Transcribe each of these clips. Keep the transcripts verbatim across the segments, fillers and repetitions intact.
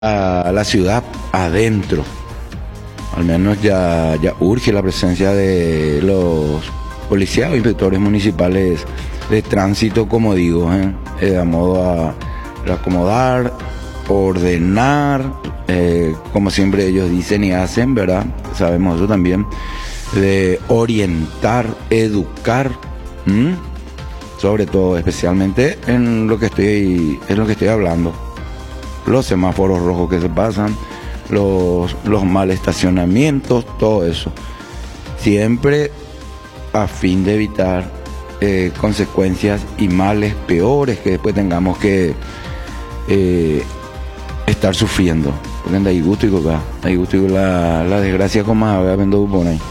a la ciudad adentro. Al menos ya, ya urge la presencia de los policías o inspectores municipales de tránsito, como digo, ¿eh? Eh, a modo a, a acomodar, ordenar, eh, como siempre ellos dicen y hacen, ¿verdad? Sabemos eso también, de orientar, educar, ¿m? Sobre todo, especialmente en lo que estoy, en lo que estoy hablando. Los semáforos rojos que se pasan, los, los mal estacionamientos, todo eso. Siempre a fin de evitar eh, consecuencias y males peores que después tengamos que eh, estar sufriendo. Porque anda ahí gusto y coca, ahí gusto y la, la desgracia como a ver vendo por ahí.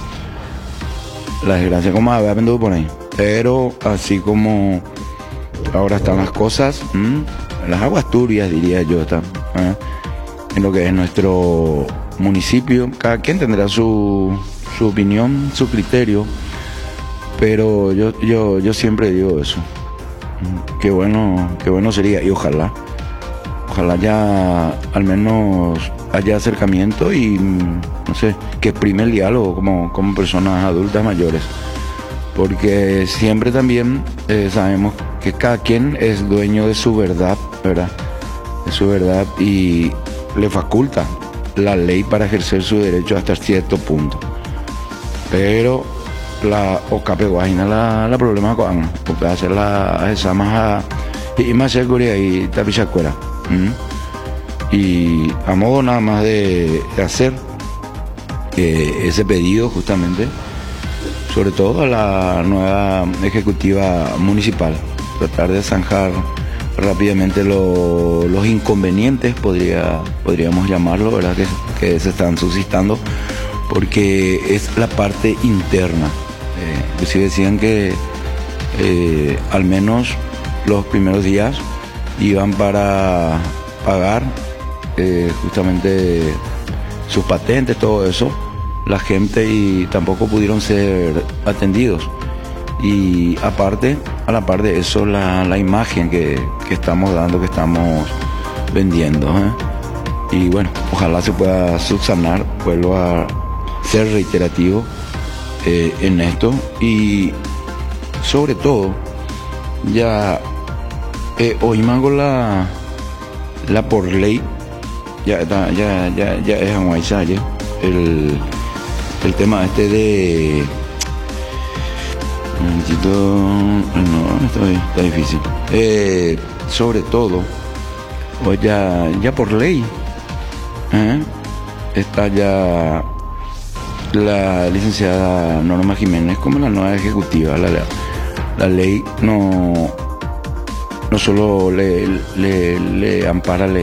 La desgracia como a ver vendo por ahí. Pero así como ahora están las cosas, ¿m? Las aguas turbias, diría yo, están, ¿eh? En lo que es nuestro municipio. Cada quien tendrá su, su opinión, su criterio, pero yo, yo, yo siempre digo eso. Qué bueno, qué bueno sería, y ojalá, ojalá ya al menos haya acercamiento y, no sé, que exprime el diálogo como, como personas adultas mayores. Porque siempre también eh, sabemos que cada quien es dueño de su verdad, ¿verdad? De su verdad, y le faculta la ley para ejercer su derecho hasta cierto punto. Pero la Ocape Guajina la, la problema con porque hacer la esa más y más seguridad y tapichacuera. ¿Mm? Y a modo nada más de, de hacer eh, ese pedido justamente, sobre todo a la nueva ejecutiva municipal, tratar de zanjar rápidamente lo, los inconvenientes, podría, podríamos llamarlo, ¿verdad? Que, que se están suscitando, porque es la parte interna. Eh, inclusive decían que eh, al menos los primeros días iban para pagar eh, justamente sus patentes, todo eso, la gente, y tampoco pudieron ser atendidos. Y aparte, a la par de eso, la, la imagen que, que estamos dando, que estamos vendiendo, ¿eh? Y bueno, ojalá se pueda subsanar, vuelvo a ser reiterativo eh, en esto. Y sobre todo, ya eh, hoy me hago la, la por ley, ya, ya, ya, ya es en Guaysalle, el, el tema este de... Un momentito, no, está, bien, está difícil. Eh, sobre todo, pues ya, ya por ley, ¿eh? Está ya la licenciada Norma Jiménez como la nueva ejecutiva. La, la, la ley no, no solo le, le, le ampara, le,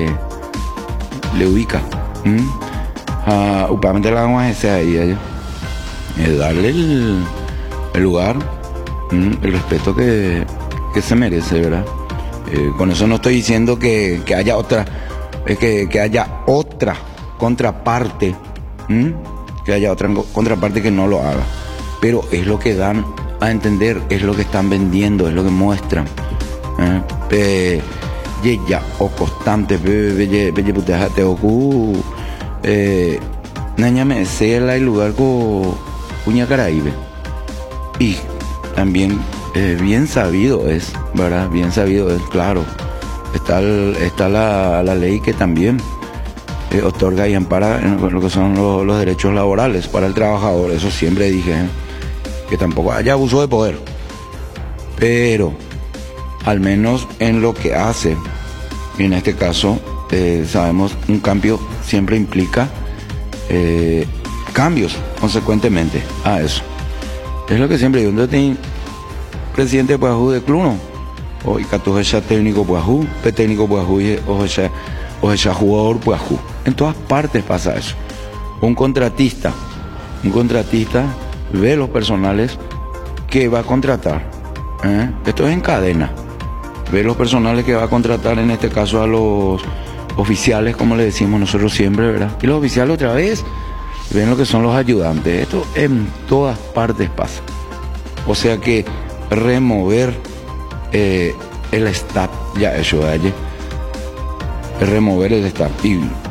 le ubica. ¿Mm? Uh, upamente la vamos a hacer ahí, ¿eh? Es darle el, el lugar, el respeto que, que se merece, ¿verdad? Eh, con eso no estoy diciendo que, que haya otra, eh, que, que haya otra contraparte, ¿m? que haya otra contraparte que no lo haga, pero es lo que dan a entender, es lo que están vendiendo, es lo que muestran. ¿Eh? Eh, ya o constante, belle puteajate oku, eh, nañame sea el lugar con Uña Caraíbe. Y también eh, bien sabido es, ¿verdad? Bien sabido es, claro. Está, el, está la, la ley que también eh, otorga y ampara en lo que son los, los derechos laborales para el trabajador. Eso siempre dije, ¿eh? Que tampoco haya abuso de poder. Pero, al menos en lo que hace, en este caso, eh, sabemos, un cambio siempre implica eh, cambios, consecuentemente, a eso. Es lo que siempre digo, entonces tiene presidente Puajú de Cluno, o y Catujecha técnico Puajú, P técnico Puajú, o ya jugador Puajú. En todas partes pasa eso. Un contratista, un contratista ve los personales que va a contratar. ¿eh? Esto es en cadena. Ve los personales que va a contratar, en este caso a los oficiales, como le decimos nosotros siempre, ¿verdad? Y los oficiales otra vez ven lo que son los ayudantes. Esto en todas partes pasa. O sea que remover eh, el staff, ya eso de allí, remover el staff. Y